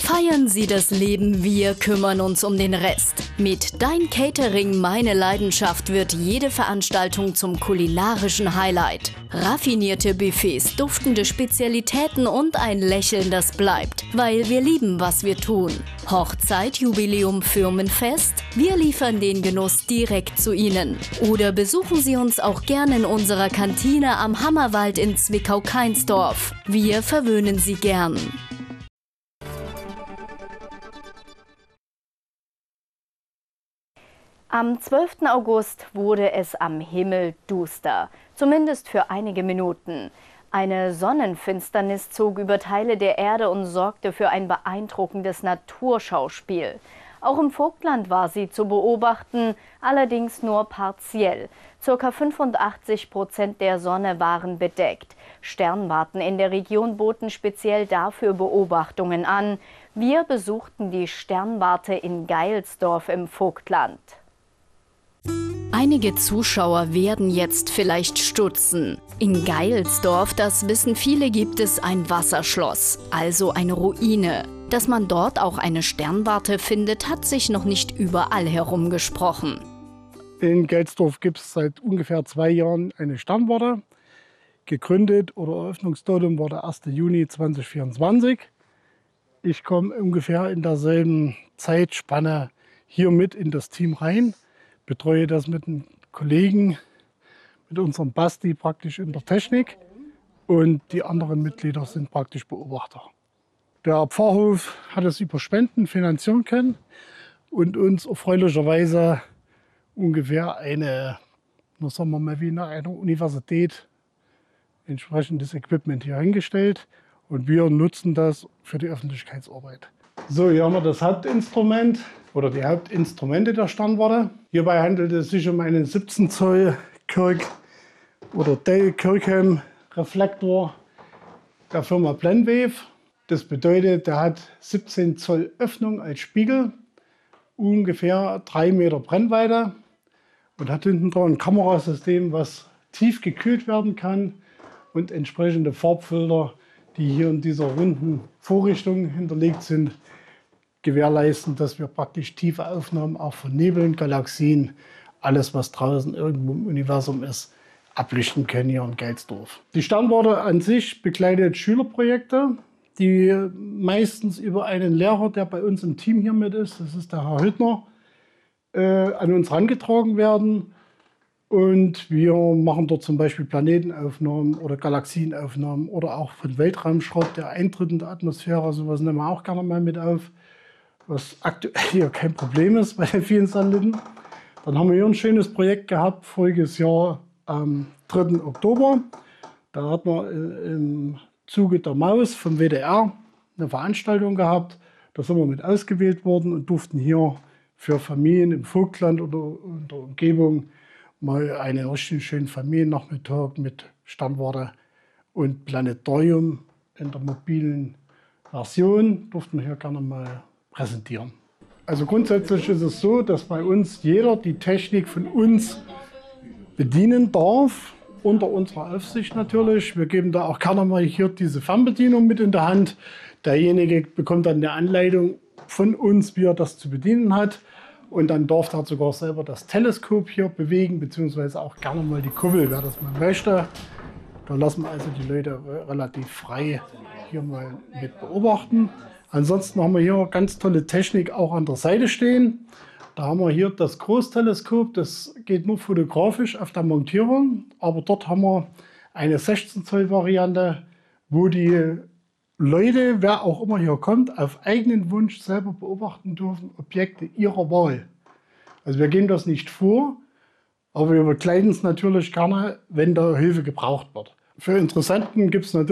Feiern Sie das Leben, wir kümmern uns um den Rest. Mit Dein Catering, meine Leidenschaft wird jede Veranstaltung zum kulinarischen Highlight. Raffinierte Buffets, duftende Spezialitäten und ein Lächeln, das bleibt, weil wir lieben, was wir tun. Hochzeit, Jubiläum, Firmenfest? Wir liefern den Genuss direkt zu Ihnen. Oder besuchen Sie uns auch gerne in unserer Kantine am Hammerwald in Zwickau-Kainsdorf. Wir verwöhnen Sie gern. Am 12. August wurde es am Himmel duster, zumindest für einige Minuten. Eine Sonnenfinsternis zog über Teile der Erde und sorgte für ein beeindruckendes Naturschauspiel. Auch im Vogtland war sie zu beobachten, allerdings nur partiell. Ca. 85% der Sonne waren bedeckt. Sternwarten in der Region boten speziell dafür Beobachtungen an. Wir besuchten die Sternwarte in Geilsdorf im Vogtland. Einige Zuschauer werden jetzt vielleicht stutzen. In Geilsdorf, das wissen viele, gibt es ein Wasserschloss, also eine Ruine. Dass man dort auch eine Sternwarte findet, hat sich noch nicht überall herumgesprochen. In Geilsdorf gibt es seit ungefähr 2 Jahren eine Sternwarte. Gegründet oder Eröffnungsdatum war der 1. Juni 2024. Ich komme ungefähr in derselben Zeitspanne hier mit in das Team rein. Betreue das mit einem Kollegen, mit unserem Basti praktisch in der Technik, und die anderen Mitglieder sind praktisch Beobachter. Der Pfarrhof hat es über Spenden finanzieren können und uns erfreulicherweise ungefähr sagen wir mal, wie in einer Universität entsprechendes Equipment hier hingestellt, und wir nutzen das für die Öffentlichkeitsarbeit. So, hier haben wir das Hauptinstrument oder die Hauptinstrumente der Sternwarte. Hierbei handelt es sich um einen 17 Zoll Kirchheim Reflektor der Firma Blendwave. Das bedeutet, der hat 17 Zoll Öffnung als Spiegel, ungefähr 3 Meter Brennweite und hat hinten dran ein Kamerasystem, was tief gekühlt werden kann, und entsprechende Farbfilter, die hier in dieser runden Vorrichtung hinterlegt sind, gewährleisten, dass wir praktisch tiefe Aufnahmen auch von Nebeln, Galaxien, alles was draußen irgendwo im Universum ist, ablichten können hier in Geilsdorf. Die Sternwarte an sich begleitet Schülerprojekte, die meistens über einen Lehrer, der bei uns im Team hier mit ist, das ist der Herr Hüttner, an uns herangetragen werden. Und wir machen dort zum Beispiel Planetenaufnahmen oder Galaxienaufnahmen oder auch von Weltraumschrott, der eintritt in der Atmosphäre. Sowas nehmen wir auch gerne mal mit auf, was aktuell hier kein Problem ist bei den vielen Satelliten. Dann haben wir hier ein schönes Projekt gehabt, voriges Jahr am 3. Oktober. Da hat man im Zuge der Maus vom WDR eine Veranstaltung gehabt. Da sind wir mit ausgewählt worden und durften hier für Familien im Vogtland oder in der Umgebung mal einen richtig schönen Familiennachmittag mit Sternwarte und Planetarium in der mobilen Version durften wir hier gerne mal präsentieren. Also grundsätzlich ist es so, dass bei uns jeder die Technik von uns bedienen darf, unter unserer Aufsicht natürlich. Wir geben da auch gerne mal hier diese Fernbedienung mit in der Hand. Derjenige bekommt dann eine Anleitung von uns, wie er das zu bedienen hat. Und dann darf er sogar selber das Teleskop hier bewegen, beziehungsweise auch gerne mal die Kuppel, wer das mal möchte. Da lassen wir also die Leute relativ frei hier mal mit beobachten. Ansonsten haben wir hier ganz tolle Technik auch an der Seite stehen. Da haben wir hier das Großteleskop, das geht nur fotografisch auf der Montierung. Aber dort haben wir eine 16 Zoll Variante, wo die Leute, wer auch immer hier kommt, auf eigenen Wunsch selber beobachten dürfen, Objekte ihrer Wahl. Also wir gehen das nicht vor, aber wir begleiten es natürlich gerne, wenn da Hilfe gebraucht wird. Für Interessenten gibt es natürlich